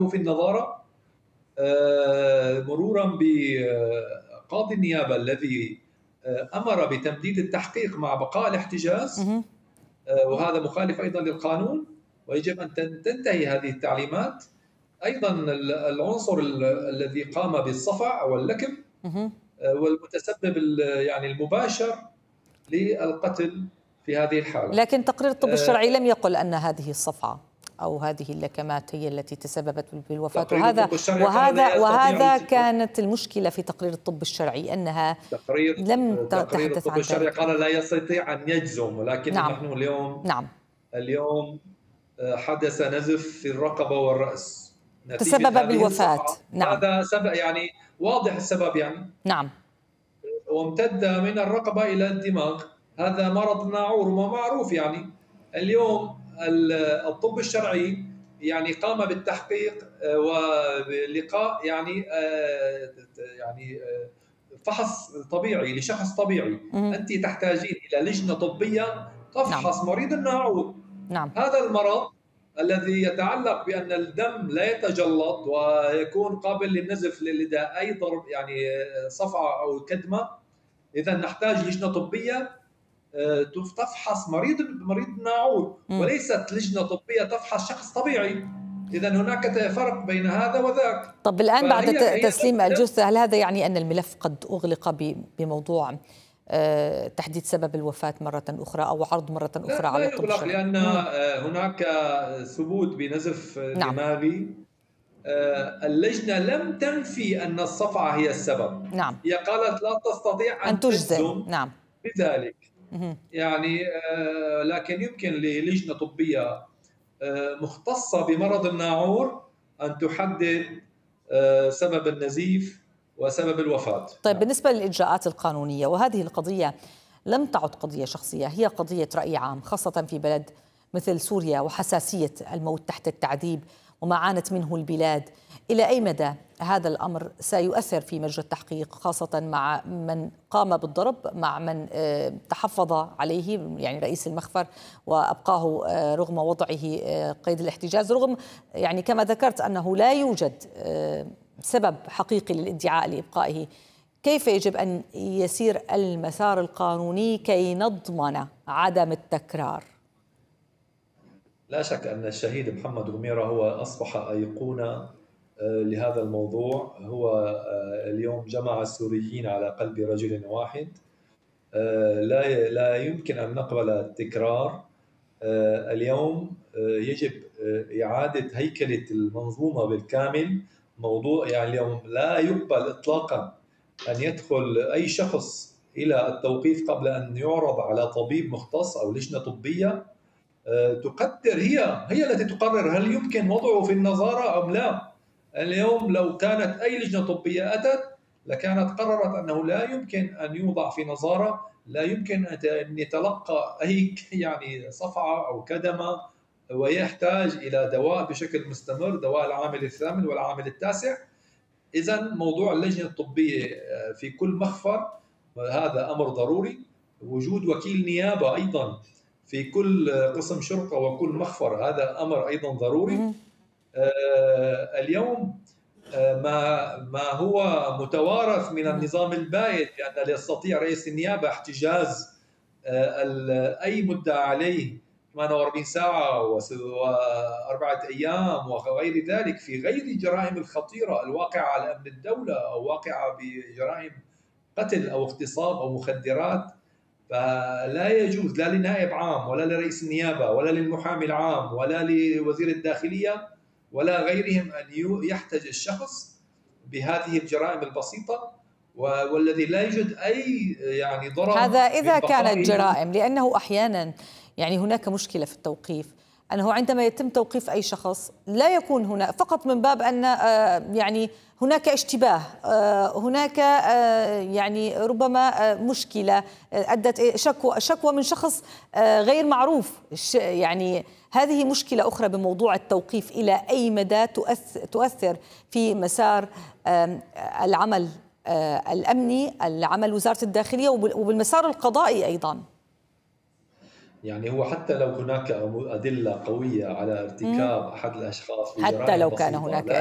في النظارة، مرورا بقاضي النيابة الذي أمر بتمديد التحقيق مع بقاء الاحتجاز، وهذا مخالف أيضا للقانون ويجب أن تنتهي هذه التعليمات. أيضا العنصر الذي قام بالصفع واللكم والمتسبب يعني المباشر للقتل في هذه الحالة. لكن تقرير الطب الشرعي لم يقل أن هذه الصفعة أو هذه اللكمات هي التي تسببت بالوفاة، وهذا كانت المشكلة في تقرير الطب الشرعي، أنها لم تتحدث عن الطب الشرعي قال لا يستطيع أن يجزم، ولكن نحن اليوم حدث نزف في الرقبة والرأس تسبب بالوفاة. هذا سبب يعني واضح السبب يعني. وامتد من الرقبة إلى الدماغ. هذا مرض ناعور ومعروف يعني. اليوم الطب الشرعي يعني قام بالتحقيق ولقاء يعني فحص طبيعي لشخص طبيعي. أنت تحتاجين إلى لجنة طبية تفحص مريض الناعور. هذا المرض الذي يتعلق بأن الدم لا يتجلط ويكون قابل للنزف لدى أي ضرب يعني صفعة أو كدمة. إذا نحتاج لجنة طبية تفحص مريض الناعور، وليست لجنة طبية تفحص شخص طبيعي. إذا هناك فرق بين هذا وذاك. طب الآن بعد تسليم الجثة، هل هذا يعني أن الملف قد أغلق بموضوع تحديد سبب الوفاة مرة أخرى أو عرض مرة أخرى على الطب الشرعي؟ لأن هناك ثبوت بنزف دماغي. اللجنة لم تنفي أن الصفعة هي السبب. هي قالت لا تستطيع أن تجزم بذلك. يعني لكن يمكن للجنة طبية مختصة بمرض الناعور أن تحدد سبب النزيف وسبب الوفاة. طيب بالنسبة للإجراءات القانونية، وهذه القضية لم تعد قضية شخصية، هي قضية رأي عام، خاصة في بلد مثل سوريا وحساسية الموت تحت التعذيب وما عانت منه البلاد. إلى أي مدى هذا الأمر سيؤثر في مجرى التحقيق، خاصة مع من قام بالضرب، مع من تحفظ عليه يعني رئيس المخفر وأبقاه رغم وضعه قيد الاحتجاز، رغم يعني كما ذكرت أنه لا يوجد سبب حقيقي للادعاء لإبقائه؟ كيف يجب أن يسير المسار القانوني كي نضمن عدم التكرار؟ لا شك أن الشهيد محمد غميرة هو أصبح أيقونة لهذا الموضوع. هو اليوم جمع السوريين على قلب رجل واحد. لا يمكن أن نقبل التكرار. اليوم يجب إعادة هيكلة المنظومة بالكامل. موضوع يعني اليوم لا يقبل إطلاقا أن يدخل أي شخص إلى التوقيف قبل أن يعرض على طبيب مختص أو لجنة طبية تقدر. هي التي تقرر هل يمكن وضعه في النظارة أم لا. اليوم لو كانت أي لجنة طبية أتت لكانت قررت أنه لا يمكن أن يوضع في نظارة، لا يمكن أن يتلقى أي يعني صفعة أو كدمة، ويحتاج إلى دواء بشكل مستمر، دواء العامل الثامن والعامل التاسع. إذا موضوع اللجنة الطبية في كل مخفر هذا أمر ضروري. وجود وكيل نيابة أيضا في كل قسم شرطة وكل مخفر هذا أمر أيضا ضروري. اليوم ما هو متوارث من النظام البائد بأن لا يستطيع رئيس النيابة احتجاز أي مدعى عليه 48 ساعة و4 أيام وغير ذلك في غير الجرائم الخطيرة الواقعة على أمن الدولة أو واقعة بجرائم قتل أو اغتصاب أو مخدرات. فلا يجوز لا لنائب عام ولا لرئيس النيابة ولا للمحامي العام ولا لوزير الداخلية ولا غيرهم أن يحتج الشخص بهذه الجرائم البسيطة والذي لا يوجد أي يعني ضرر. هذا إذا كانت جرائم، لأنه أحيانا يعني هناك مشكلة في التوقيف، أنه عندما يتم توقيف أي شخص لا يكون هنا فقط من باب أن يعني هناك اشتباه، هناك يعني ربما مشكلة أدت شكوى من شخص غير معروف. يعني هذه مشكلة أخرى بموضوع التوقيف. إلى أي مدى تؤثر في مسار العمل الأمني، العمل وزارة الداخلية وبالمسار القضائي أيضا؟ يعني هو حتى لو هناك أدلة قوية على مم. ارتكاب أحد الأشخاص حتى لجرائم لو كان بسيطة هناك لا